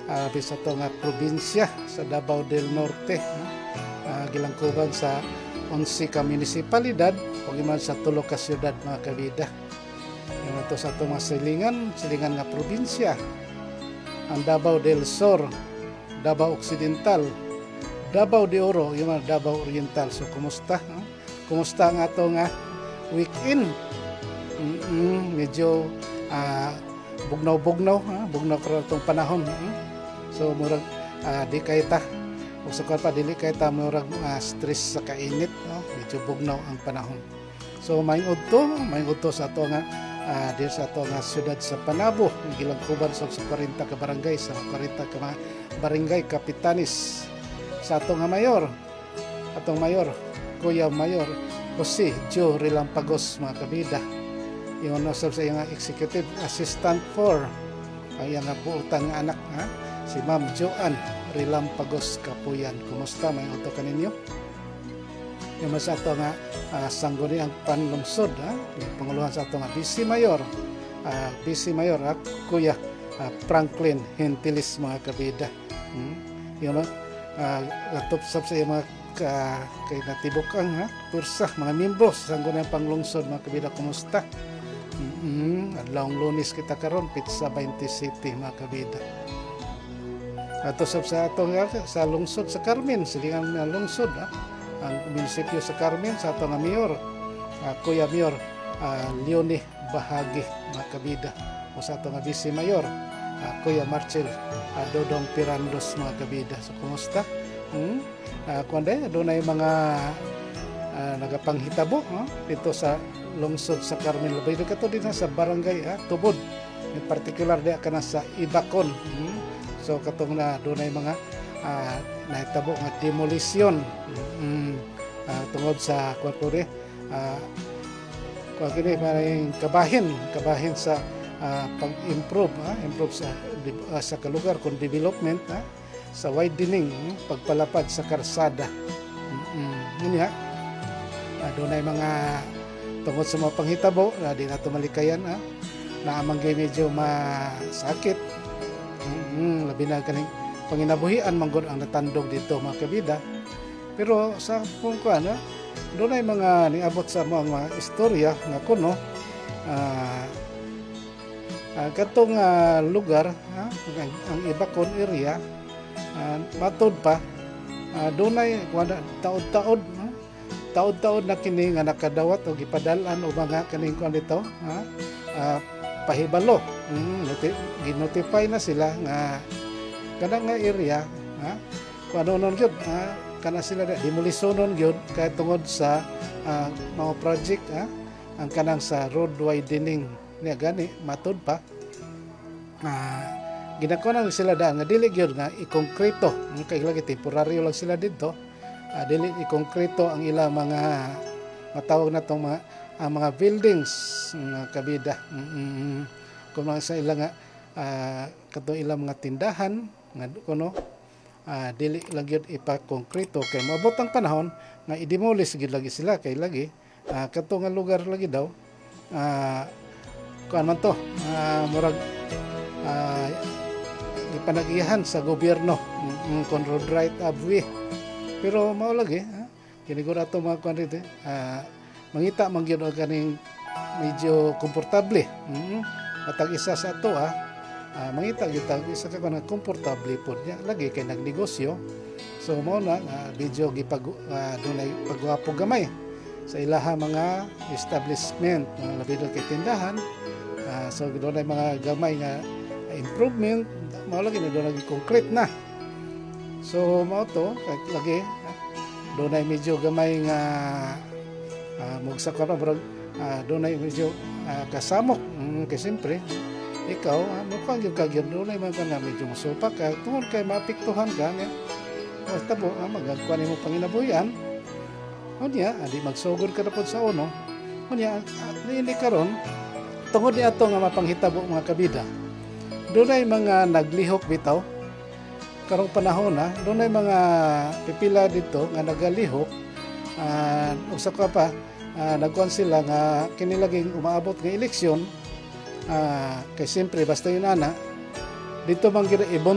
bisa to nga probinsya sa Davao del Norte, gilangkuban sa 11 ka munisipalidad ug iman sa 3 ka syudad mga kabida. Yung ito sa itong silingan nga probinsya, ang Davao del Sur, Davao Occidental, Davao de Oro, yung mga Davao Oriental. So kumusta? Kumusta ang ato nga weekend? Medyo bugnaw karon itong panahon. So murag di kay ta ug sa pa dili kay ta murag stress sa kainit, medyo bugnaw ang panahon. So maingod to sa ato nga dito sa ato nga siyudad sa Panabo, gilangkuban sa 40 ka barangay, sa 40 ka barangay kapitanis. Sa ato nga mayor, Kuya Mayor Jose Joe Relampagos mga kabida. Yung nasab sa iyang executive assistant for ang iyang buotang nga anak, si Ma'am Joan Relampagos Kapuyan. Kumusta may uto kaninyo? Yung sa ato nga sangguniang panlungsod, yung panguluhan sa ato nga Vice Mayor Kuya Franklin Hintilis mga kabida. Yung latupsap sa mga kay natibok ang pursa mga miyembro sa sangguniang panlungsod mga kabida. Kumusta? Adlawng Lunes kita karon Pizza 20 City mga kabida. Ato sa ato nga sa lungsod sa Carmen, silingan nga lungsod, ang munisipyo sa Carmen, sa ato nga mayor Kuya Mayor Leone Bahagi mga kabida. O sa ato nga Vice Mayor Kuya Marcel Dodong Pirandos mga kabida. So kumusta? Kuanday adunay mga nagapanghitabo dito sa lungsod sa Carmen. Labay ka to din sa barangay Tubod, in particular di ka na sa Ibacon. So katong na adunay mga nahitabo nga demolisyon tungod sa kuwapure maraming kabahin sa pag-improve sa kalugar kung development sa widening, pagpalapad sa karsada. Yun nga, doon ay mga tungkol sa mga panghitabo na di nato malikayan, na amanggay medyo masakit. Labi na kaning panginabuhian manggod ang natandog dito mga kabida. Pero sa pungkuan, doon ay mga niabot sa mga istorya nga kuno, katong lugar, ang Ibacon area, matod pa dunay taod-taod na kini nga nakadawat o gipadalan o mga kaning kuan dito pahibalo. Ginotify na sila nga kanang nga area kuanon gyud kana sila demolisyonon gyud kay tungod sa mga project ang kanang sa road widening niya gani matod pa ginako na sila nga dili gyud nga i-konkreto kay lagi temporaryo lang sila dito, dili i-konkreto ang ilang mga matawag na tong mga buildings nga kabida. Kung sa ilang katong ilang mga tindahan nga kuno dili lang gyud ipa-konkreto kay maabot ang panahon nga i-demolish gyud lagi sila kay lagi katong nga lugar lagi daw kuan man to murag ipanag-iyahan sa gobyerno kon road right of way. Pero mao lagi kiniguro ato mga kuan dito mangita man gyud kaning medyo komportable matag isa sa ato mangita gyud isa ka kana komportable pod nya lagi kay nagnegosyo. So mao na medyo dunay pagwapo gamay sa ilaha mga establishment labi kay tindahan. So dunay mga gamay nga improvement mao lagi na doon lagi concrete na. So mao to lagi doon ay medyo gamay nga mugsa ka na doon ay medyo kasamok kay siyempre ikaw mukhang yung kagyan doon ay mga nga medyo masupa ka tungod kay mapiktuhan ka nga tabo magagkuhan mo panginabuhian unya di magsugod ka na po sa uno unya niili karon tungod ni ato nga mapanghitabo mga kabida. Doon ay mga naglihok bitaw karong panahon doon ay mga pipila dito nga nagalihok usa ka pa nagkuhan sila nga kinilaging umaabot ng eleksyon kay siyempre basta yun dito man gid